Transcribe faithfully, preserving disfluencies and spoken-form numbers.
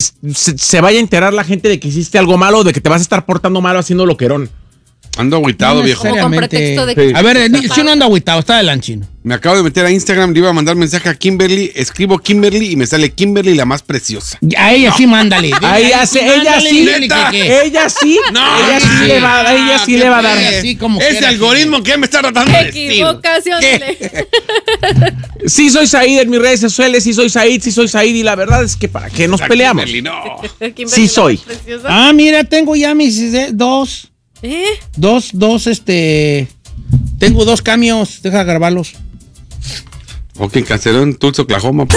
se, se vaya a enterar la gente de que hiciste algo malo o de que te vas a estar portando malo haciendo loquerón. Ando agüitado, No viejo. necesariamente. Como con pretexto de que- A ver, ni- si no ando agüitado, está del chino. Me acabo de meter a Instagram, le iba a mandar mensaje a Kimberly, escribo Kimberly y me sale Kimberly la más preciosa. A ella sí, mándale. A ella sí, ella mándale, sí, dile que- que- ella sí, ella sí sí. le va, a- ella sí ¿qué le va a dar. pues? Sí, como Ese quiera, algoritmo que me está tratando de decir. Equivocación. ¿Qué? Sí soy Said en mis redes sociales, sí soy Said, sí soy Said y la verdad es que para qué nos La peleamos. Kimberly, no. Kimberly, Sí la soy. más preciosa. Ah, mira, tengo ya mis eh, dos, ¿Eh? dos, dos, este... Tengo dos cambios, deja grabarlos. O quien canceló en Tulsa, Oklahoma.